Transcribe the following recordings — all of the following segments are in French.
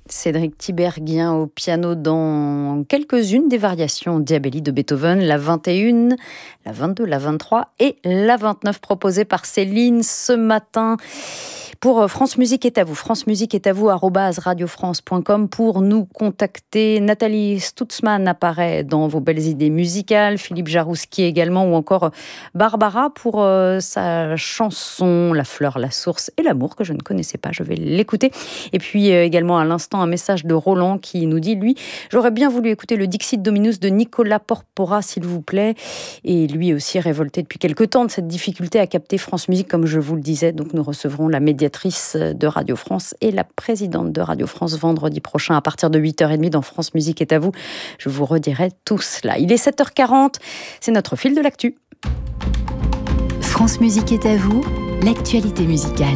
Cédric Tiberghien au piano dans quelques-unes des variations Diabelli de Beethoven, la 21, la 22, la 23 et la 29 proposées par Céline ce matin. Pour France Musique est à vous, @radiofrance.com pour nous contacter. Nathalie Stutzmann apparaît dans vos belles idées musicales, Philippe Jarouski également, ou encore Barbara pour sa chanson La fleur, la source et l'amour, que je ne connaissais pas, je vais l'écouter. Et puis également à l'instant un message de Roland qui nous dit, lui, j'aurais bien voulu écouter le Dixit Dominus de Nicolas Porpora, s'il vous plaît. Et lui aussi révolté depuis quelque temps de cette difficulté à capter France Musique, comme je vous le disais. Donc nous recevrons la médiatrice de Radio France et la présidente de Radio France vendredi prochain à partir de 8h30 dans France Musique est à vous. Je vous redirai tout cela. Il est 7h40, c'est notre fil de l'actu. France Musique est à vous, l'actualité musicale.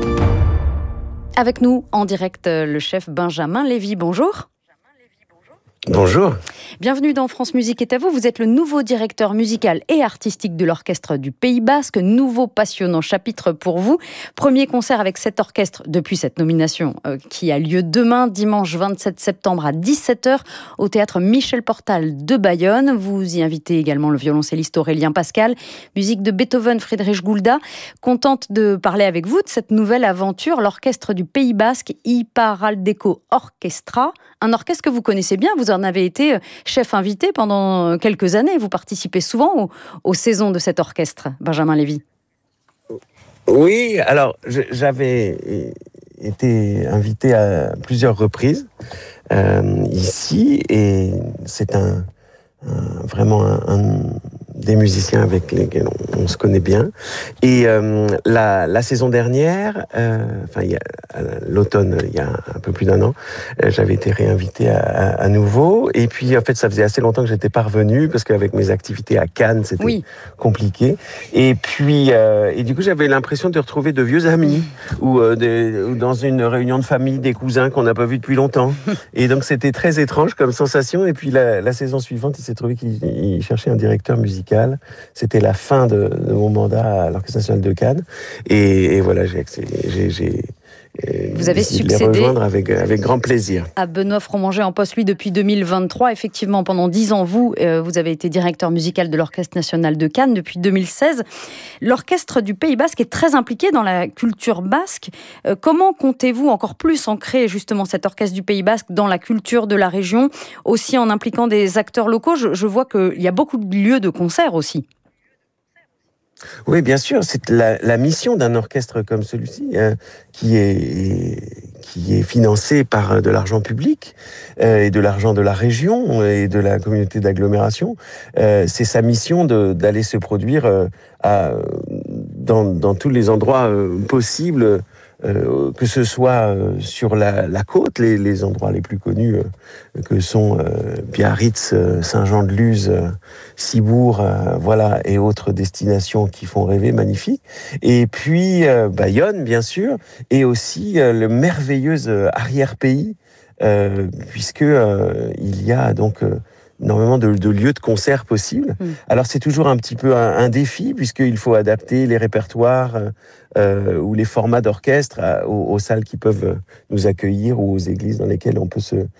Avec nous en direct le chef Benjamin Lévy. Bonjour. Bonjour. Bienvenue dans France Musique est à vous. Vous êtes le nouveau directeur musical et artistique de l'Orchestre du Pays Basque. Nouveau passionnant chapitre pour vous. Premier concert avec cet orchestre depuis cette nomination qui a lieu demain, dimanche 27 septembre à 17h au théâtre Michel Portal de Bayonne. Vous y invitez également le violoncelliste Aurélien Pascal. Musique de Beethoven, Friedrich Gulda. Contente de parler avec vous de cette nouvelle aventure, l'Orchestre du Pays Basque, Iparraldeco Orchestra. Un orchestre que vous connaissez bien, vous en avez été chef invité pendant quelques années. Vous participez souvent aux saisons de cet orchestre, Benjamin Lévy. Oui, alors j'avais été invité à plusieurs reprises ici, et c'est vraiment un des musiciens avec lesquels on se connaît bien. Et la saison dernière, à l'automne, il y a un peu plus d'un an, j'avais été réinvité à nouveau. Et puis, en fait, ça faisait assez longtemps que j'étais pas revenu, parce qu'avec mes activités à Cannes, c'était compliqué. Et puis, et du coup, j'avais l'impression de retrouver de vieux amis, ou dans une réunion de famille, des cousins qu'on n'a pas vus depuis longtemps. Et donc, c'était très étrange comme sensation. Et puis, la saison suivante, il s'est trouvé qu'il cherchait un directeur musical. C'était la fin de mon mandat à l'Orchestre national de Cannes. Et voilà, j'ai vous avez succédé les rejoindre avec grand plaisir. À Benoît Fromanger en poste, lui, depuis 2023. Effectivement, pendant 10 ans, vous avez été directeur musical de l'Orchestre national de Cannes depuis 2016. L'Orchestre du Pays Basque est très impliqué dans la culture basque. Comment comptez-vous encore plus ancrer justement cet Orchestre du Pays Basque dans la culture de la région, aussi en impliquant des acteurs locaux? Je vois qu'il y a beaucoup de lieux de concert aussi. Oui, bien sûr, c'est la mission d'un orchestre comme celui-ci, qui est financé par de l'argent public et de l'argent de la région et de la communauté d'agglomération. C'est sa mission d'aller se produire dans tous les endroits possibles, que ce soit sur la côte, les endroits les plus connus que sont Biarritz, Saint-Jean-de-Luz, Cibourg, voilà, et autres destinations qui font rêver, magnifiques. Et puis Bayonne, bien sûr, et aussi le merveilleux arrière-pays, puisque il y a donc énormément de lieux de concert possibles. Alors c'est toujours un petit peu un défi, puisqu'il faut adapter les répertoires ou les formats d'orchestre aux salles qui peuvent nous accueillir, ou aux églises dans lesquelles on peut